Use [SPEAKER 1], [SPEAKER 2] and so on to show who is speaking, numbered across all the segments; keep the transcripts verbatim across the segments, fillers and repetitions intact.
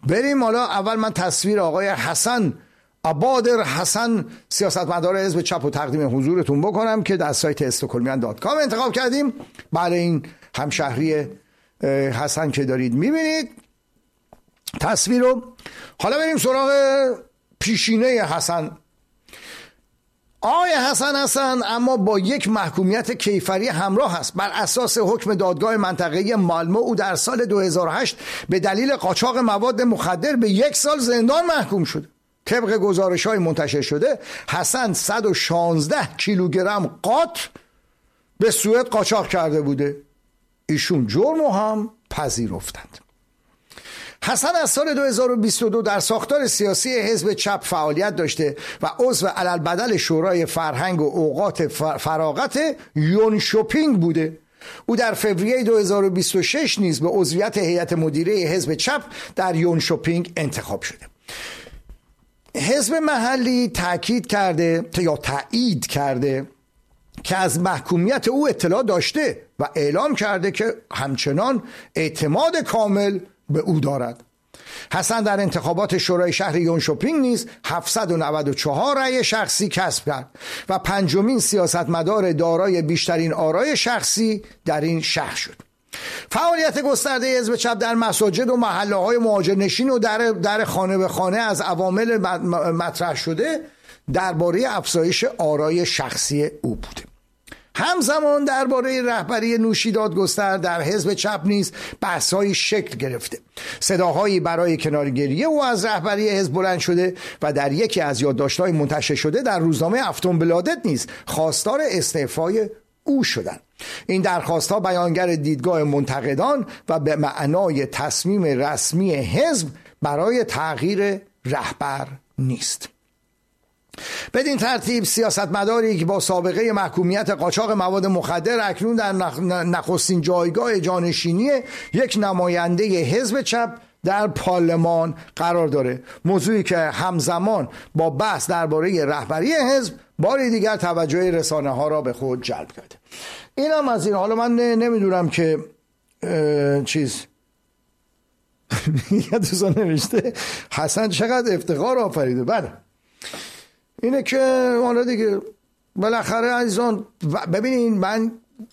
[SPEAKER 1] بریم حالا اول من تصویر آقای حسن عبادر حسن سیاستمدار حزب چپ و تقدیم حضورتون بکنم که در سایت استکهلمیان دات کام انتخاب کردیم برای این همشهری حسن که دارید میبینید تصویر رو. حالا بریم سراغ پیشینه حسن. آقای حسن حسن اما با یک محکومیت کیفری همراه است. بر اساس حکم دادگاه منطقه‌ای مالمو او در سال دو هزار و هشت به دلیل قاچاق مواد مخدر به یک سال زندان محکوم شد. طبق گزارش‌های منتشر شده حسن صد و شانزده کیلوگرم قات به سوئد قاچاق کرده بوده. ایشون جرم هم پذیرفتند. حسن از سال دو هزار و بیست و دو در ساختار سیاسی حزب چپ فعالیت داشته و عضو علالبدل شورای فرهنگ و اوقات فراغت یونشوپینگ بوده. او در فوریه دو هزار و بیست و شش نیز به عضویت هیئت مدیره حزب چپ در یونشوپینگ انتخاب شده. حزب محلی تاکید کرده یا تایید کرده که از محکومیت او اطلاع داشته و اعلام کرده که همچنان اعتماد کامل به او دارد. حسن در انتخابات شورای شهر یونشوپینگ نیز هفتصد و نود و چهار رأی شخصی کسب کرد و پنجمین سیاستمدار دارای بیشترین آرای شخصی در این شهر شد. فعالیت گسترده حزب چپ در مساجد و محله‌های مهاجرنشین و در در خانه به خانه از عوامل مطرح شده درباره افزایش آرای شخصی او بوده. همزمان درباره رهبری نوشیداد گستر در حزب چپ نیز بحث‌های شکل گرفته. صداهایی برای کنارگیری او از رهبری حزب بلند شده و در یکی از یادداشت‌های منتشر شده در روزنامه افتونبلادت نیز خواستار استعفای او شدند. این درخواست‌ها بیانگر دیدگاه منتقدان و به معنای تصمیم رسمی حزب برای تغییر رهبر نیست. بدین ترتیب سیاستمداری که با سابقه محکومیت قاچاق مواد مخدر اکنون در نخستین جایگاه جانشینی یک نماینده حزب چپ در پارلمان قرار داره، موضوعی که همزمان با بحث درباره رهبری حزب بار دیگر توجه رسانه ها را به خود جلب کرده. این هم از این. حالا من نمیدونم که چیز یه دوستان نوشته حسن چقدر افتخار آفریده. بله اینه که حالا دیگه بالاخره عزیزان ببینین من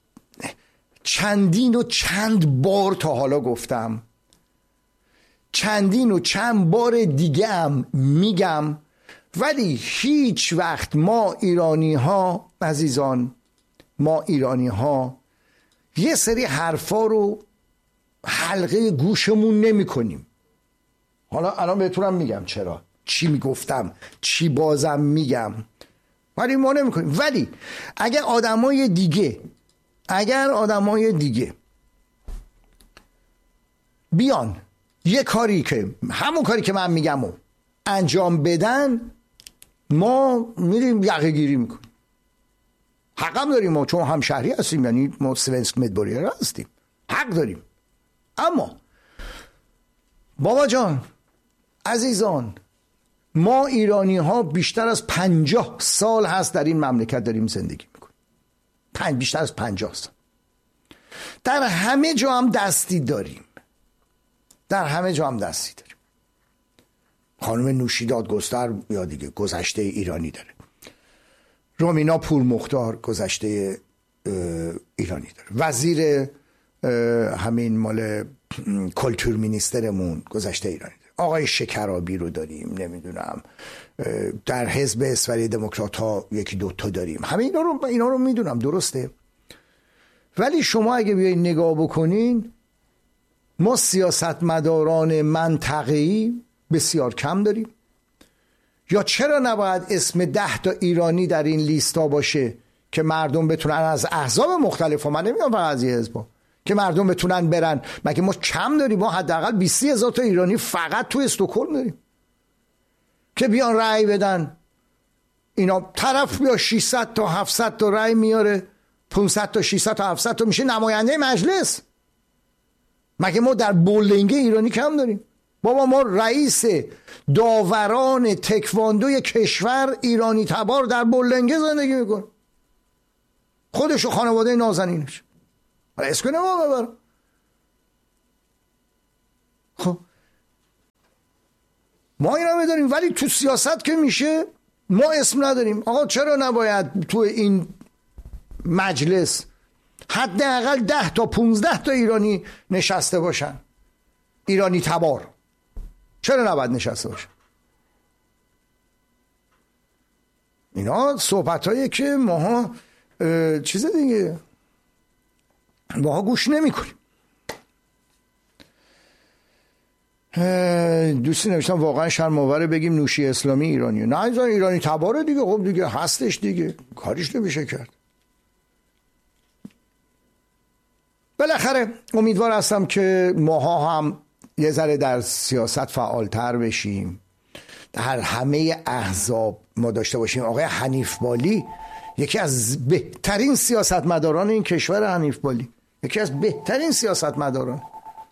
[SPEAKER 1] چندین و چند بار تا حالا گفتم، چندین و چند بار دیگه هم میگم، ولی هیچ وقت ما ایرانی ها عزیزان ما ایرانی ها یه سری حرفا رو حلقه گوشمون نمی کنیم. حالا الان بهتونم میگم چرا، چی میگفتم، چی بازم میگم، ولی ما نمی کنیم. ولی اگر آدمای دیگه اگر آدمای دیگه بیان یه کاری که همون کاری که من میگم و انجام بدن، ما میریم یقه گیری میکنیم. حقم داریم ما، چون همشهری هستیم، یعنی ما سوینسک مدبوریه هستیم، حق داریم. اما بابا جان عزیزان، ما ایرانی ها بیشتر از پنجاه سال هست در این مملکت داریم زندگی میکنیم، پنج بیشتر از پنجاه سال. در همه جا هم دستی داریم، در همه جا هم دستی داریم. خانم نوشیداد گستر یا دیگه گذشته ایرانی داره، رومینا پورمختار گذشته ایرانی داره، وزیر همین مال کلتور مینیسترمون گذشته ایرانی داره، آقای شکرابی رو داریم، نمیدونم در حزب اسوری دموکرات ها یکی دوتا داریم، همه اینا رو اینا رو میدونم درسته. ولی شما اگه بیایید نگاه بکنین، ما سیاستمداران منطقه‌ای بسیار کم داریم. یا چرا نباید اسم ده تا ایرانی در این لیستا باشه که مردم بتونن از احزاب مختلف، من نمیگم فقط از یه حزب، که مردم بتونن برن. مگه ما کم داریم؟ ما حداقل بیست هزار تا ایرانی فقط تو استکهلم داریم که بیان رأی بدن. اینا طرف بیا ششصد تا هفتصد تا رأی میاره، پانصد تا ششصد تا هفتصد تا میشه نماینده مجلس. مگه ما در بولینگ ایرانی کم داریم؟ بابا ما رئیس داوران تکواندوی کشور ایرانی تبار در بولنگه زندگی میکنه، خودش و خانواده نازنینش. اسکنه ما ببر. خب ما این همه داریم، ولی تو سیاست که میشه ما اسم نداریم. آقا چرا نباید تو این مجلس حداقل ده تا پونزده تا ایرانی نشسته باشن، ایرانی تبار؟ چرا نباید نشسته باشن؟ اینا صحبتایی که ماها چیز دیگه ماها گوش نمی کنیم. دوستی نوشتم واقعا شرم آوره بگیم نوشی اسلامی ایرانیه. نه ایران ایرانی تباره دیگه. خب دیگه هستش دیگه، کاریش نمیشه کرد. بالاخره امیدوار هستم که ماها هم یه ذره در سیاست فعالتر بشیم، در همه احزاب ما داشته باشیم. آقای حنیف بالی یکی از بهترین سیاستمداران این کشور، حنیف بالی یکی از بهترین سیاستمداران.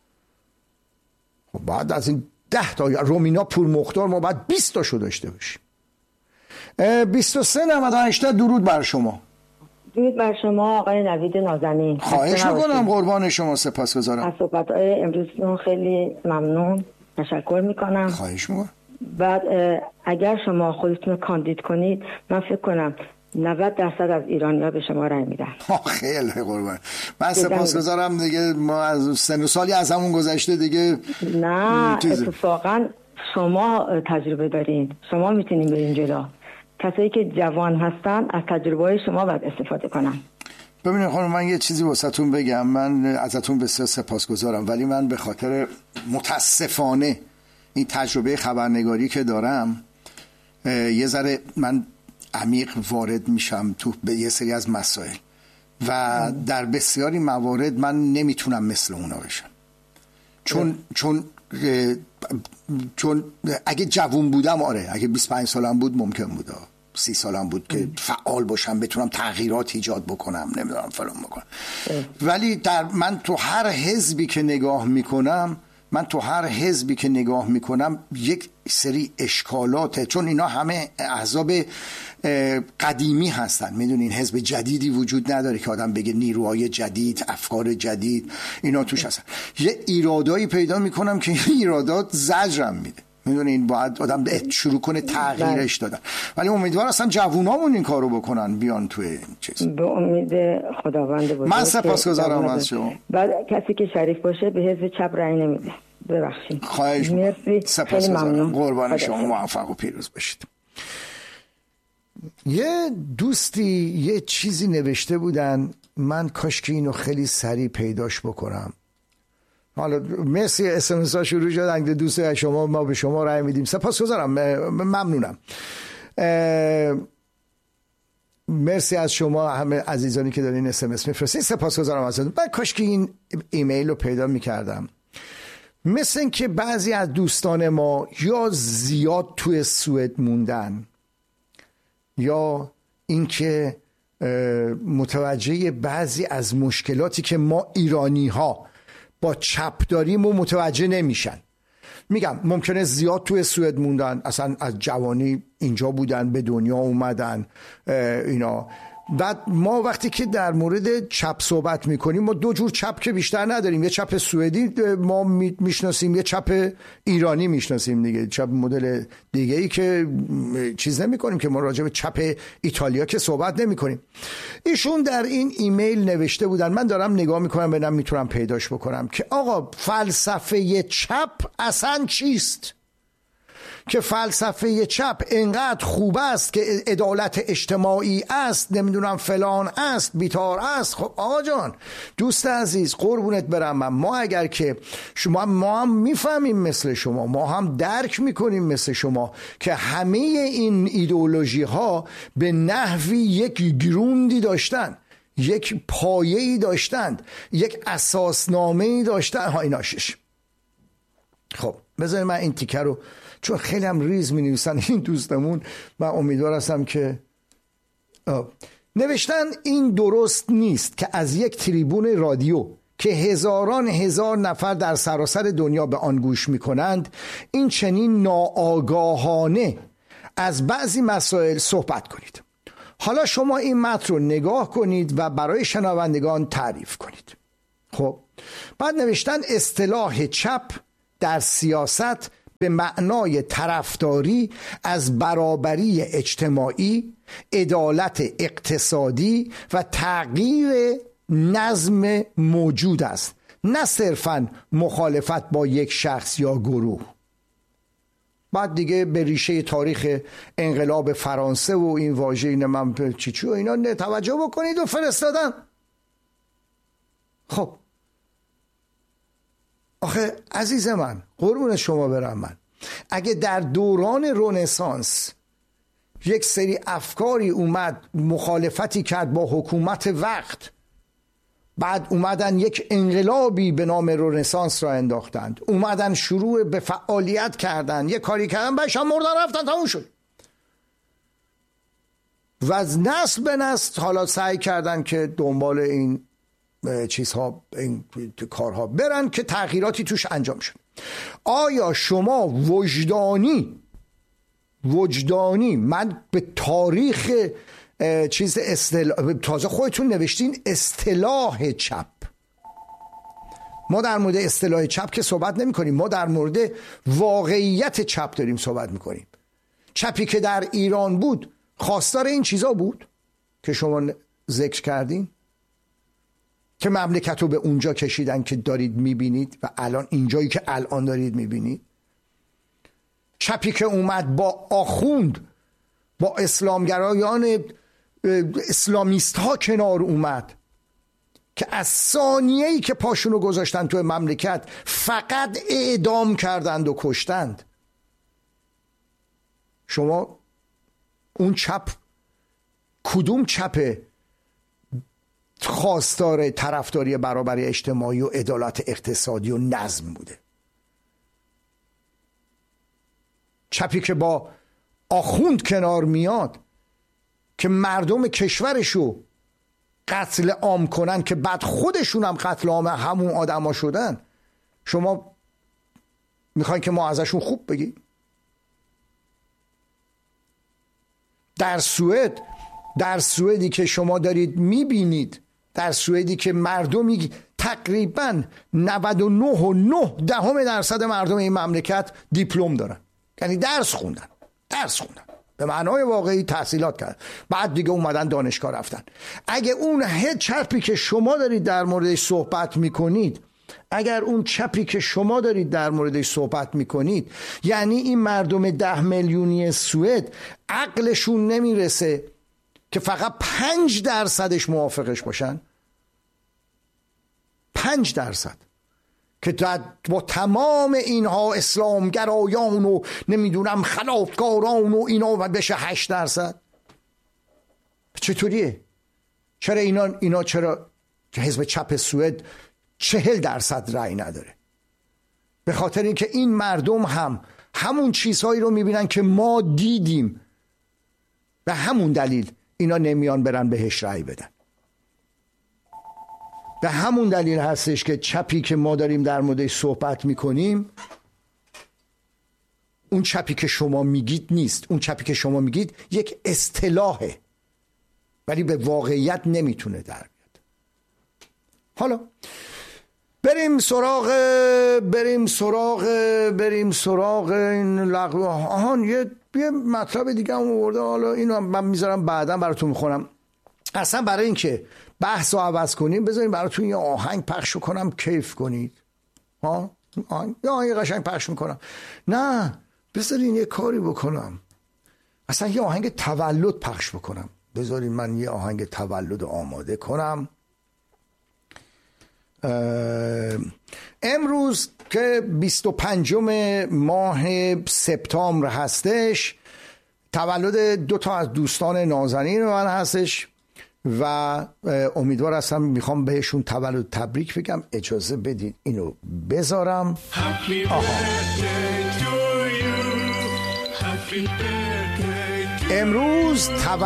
[SPEAKER 1] خب بعد از این ده تا رومینا پور مختار ما بعد بیست تاشو داشته باشیم. بیست و سه نود و هشت درود بر شما.
[SPEAKER 2] درود بر شما آقای نوید نازنین.
[SPEAKER 1] خواهش میکنم، قربان شما، سپاسگزارم.
[SPEAKER 2] از صحبت‌های امروزتون خیلی ممنون، تشکر میکنم.
[SPEAKER 1] خواهش میکنم.
[SPEAKER 2] بعد اگر شما خودتون رو کاندید کنید من فکر کنم نود درصد از ایرانی‌ها به شما رای میدن.
[SPEAKER 1] خیلی قربان. من سپاسگزارم دیگه. ما از سن و سالی از همون گذشته دیگه.
[SPEAKER 2] نه اتفاقا شما تجربه دارین، شما میتونین برین جلو. کسایی که جوان هستن از تجربه شما باید استفاده کنن.
[SPEAKER 1] ببینید خانم، من یه چیزی واسهتون بگم. من ازتون بسیار سپاسگزارم، ولی من به خاطر متاسفانه این تجربه خبرنگاری که دارم یه ذره من عمیق وارد میشم تو به یه سری از مسائل و در بسیاری موارد من نمیتونم مثل اونا بشم. چون چون چون اگه جوون بودم آره، اگه بیست و پنج سالم بود ممکن بود، سی سالم بود که فعال باشم، بتونم تغییرات ایجاد بکنم، نمیدونم فلان بکنم. ولی در من تو هر حزبی که نگاه میکنم من تو هر حزبی که نگاه میکنم یک سری اشکالاته، چون اینا همه احزاب قدیمی هستن. میدونین حزب جدیدی وجود نداره که آدم بگه نیروهای جدید، افکار جدید اینا توش هستن. یه ایرادایی پیدا میکنم که این ایرادات زجرم میده. میدونین باید آدم شروع کنه تغییرش دادن. ولی امیدوار هستم جوونامون این کارو بکنن، بیان توی این چیز.
[SPEAKER 2] به امید خداوند بزرگ.
[SPEAKER 1] من سپاسگزارم از شما.
[SPEAKER 2] بعد کسی که شریف باشه به حزب چپ رأی نمیده. ببخشید.
[SPEAKER 1] خواهش
[SPEAKER 2] مرسی. خیلی ممنون.
[SPEAKER 1] قربان شما، موفق و پیروز باشید. یه دوستی یه چیزی نوشته بودن، من کاش که اینو خیلی سریع پیداش بکنم. حالا مرسی، اس ام اس ها شروع شدن. دوست شما، ما به شما رأی میدیم. سپاسگزارم، ممنونم. مرسی از شما همه عزیزانی که دارین اس ام اس میفرستین، سپاسگزارم ازتون. من کاش که این ایمیل رو پیدا میکردم. مثل این که بعضی از دوستان ما یا زیاد توی سوئد موندن، یا اینکه متوجه بعضی از مشکلاتی که ما ایرانی ها با چپ داریم و متوجه نمیشن. میگم ممکنه زیاد توی سوئد موندن، اصلا از جوانی اینجا بودن، به دنیا اومدن اینا. بعد ما وقتی که در مورد چپ صحبت میکنیم، ما دو جور چپ که بیشتر نداریم. یه چپ سوئدی ما میشناسیم، یه چپ ایرانی میشناسیم دیگه، چپ مدل دیگه ای که چیز نمی کنیم، که ما راجع به چپ ایتالیا که صحبت نمی کنیم. ایشون در این ایمیل نوشته بودن، من دارم نگاه میکنم ببینم میتونم پیداش بکنم، که آقا فلسفه چپ اصلا چیست؟ که فلسفه چپ انقدر خوب است که عدالت اجتماعی است، نمیدونم فلان است، بیتار است. خب آقا جان، دوست عزیز، قربونت برم من، ما اگر که شما ما هم میفهمیم مثل شما، ما هم درک میکنیم مثل شما که همه این ایدئولوژی ها به نحوی یک گروندی داشتن، یک پایه‌ای داشتند، یک اساسنامه‌ای داشتن. ها اینا شش. خب بذارید من این تیکه رو، چون خیلی هم ریز می نویسن این دوستمون، من امیدوار هستم که نوشتن این درست نیست که از یک تریبون رادیو که هزاران هزار نفر در سراسر دنیا به آن گوش می کنند، این چنین ناآگاهانه از بعضی مسائل صحبت کنید. حالا شما این متن رو نگاه کنید و برای شنوندگان تعریف کنید. خب بعد نوشتن اصطلاح چپ در سیاست به معنای طرفداری از برابری اجتماعی، عدالت اقتصادی و تغییر نظم موجود است، نه صرفاً مخالفت با یک شخص یا گروه. بعد دیگه به ریشه تاریخ انقلاب فرانسه و این واژه این من چیچو اینا توجه بکنید و فرستادن. خب آخه عزیز من، قربون شما برم، من اگه در دوران رنسانس یک سری افکاری اومد مخالفتی کرد با حکومت وقت، بعد اومدن یک انقلابی به نام رنسانس را انداختند، اومدن شروع به فعالیت کردن، یک کاری کردن، بعدش هم مردن رفتن، تموم شد. و از نسل به نسل حالا سعی کردن که دنبال این چیزها، این کارها برن که تغییراتی توش انجام شد. آیا شما وجدانی وجدانی من به تاریخ چیز اصطلاح، تازه خودتون نوشتین اصطلاح چپ، ما در مورد اصطلاح چپ که صحبت نمی کنیم، ما در مورد واقعیت چپ داریم صحبت می کنیم. چپی که در ایران بود خواستار این چیزا بود که شما ذکر کردین، که مملکت رو به اونجا کشیدن که دارید میبینید و الان اینجایی که الان دارید میبینید. چپی که اومد با آخوند، با اسلامگرایان اسلامیست ها کنار اومد که از ثانیه‌ای که پاشونو گذاشتن تو مملکت فقط اعدام کردند و کشتند. شما اون چپ کدوم چپ خواستار طرفداری برابری اجتماعی و عدالت اقتصادی و نظم بوده؟ چپی که با آخوند کنار میاد که مردم کشورشو قتل عام کنن که بعد خودشون هم قتل عام همون آدما شدن. شما میخواین که ما ازشون خوب بگیم؟ در سوئد در سوئدی که شما دارید میبینید، در سوئدی که مردمی تقریبا نود و نه و نه دهم درصد مردم این مملکت دیپلم دارن، یعنی درس خوندن درس خوندن به معنای واقعی تحصیلات کردن، بعد دیگه اومدن دانشگاه رفتن. اگه اون هد چپی که شما دارید در موردش صحبت میکنید، اگر اون چپی که شما دارید در موردش صحبت میکنید، یعنی این مردم ده میلیونی سوئد عقلشون نمیرسه که فقط پنج درصدش موافقش باشن، پنج درصد که با تمام اینها اسلامگرایان و نمیدونم خلافکاران و اینا و بشه هشت درصد. چطوریه؟ چرا اینا اینا چرا حزب چپ سوئد چهل درصد رأی نداره؟ به خاطر اینکه این مردم هم همون چیزهایی رو میبینن که ما دیدیم، به همون دلیل اینا نمیان برن بهش رأی بدن. به همون دلیل هستش که چپی که ما داریم در موردش صحبت میکنیم اون چپی که شما میگید نیست. اون چپی که شما میگید یک اصطلاحه ولی به واقعیت نمیتونه در بیاد. حالا بریم سراغ بریم سراغ بریم سراغ این لغو. آهان یه یه مطلب دیگه هم آورده، حالا اینو من میذارم بعدا براتون میخونم. اصلا برای اینکه بحث رو عوض کنیم بذاریم براتون یه آهنگ پخش کنم کیف کنید. ها آهنگ یه آهنگ قشنگ پخش میکنم. نه بذارین یه کاری بکنم، اصلا یه آهنگ تولد پخش بکنم. بذارین من یه آهنگ تولد آماده کنم. امروز که بیست و پنجم ماه سپتامبر هستش، تولد دو تا از دوستان نازنین من هستش و امیدوار هستم، میخوام بهشون تولد تبریک بگم. اجازه بدید اینو بذارم. امروز تولد